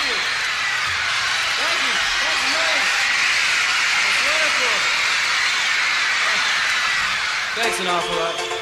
you. Thank you. Thank you, man. That's wonderful. Thanks an awful lot.